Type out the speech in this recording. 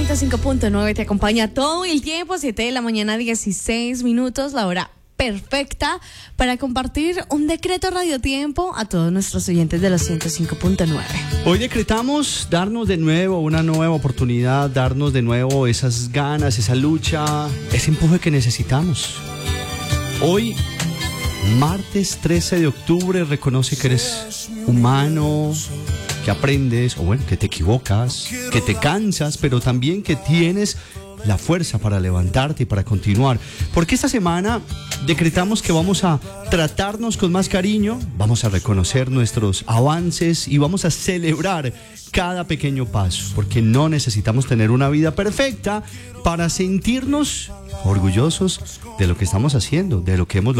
105.9 te acompaña todo el tiempo, 7 de la mañana, 16 minutos, la hora perfecta para compartir un decreto radiotiempo a todos nuestros oyentes de los 105.9. Hoy decretamos darnos de nuevo una nueva oportunidad, darnos de nuevo esas ganas, esa lucha, ese empuje que necesitamos. Hoy, martes 13 de octubre, reconoce que eres humano, que aprendes, o bueno, que te equivocas, que te cansas, pero también que tienes la fuerza para levantarte y para continuar. Porque esta semana decretamos que vamos a tratarnos con más cariño, vamos a reconocer nuestros avances y vamos a celebrar cada pequeño paso, porque no necesitamos tener una vida perfecta para sentirnos orgullosos de lo que estamos haciendo, de lo que hemos logrado.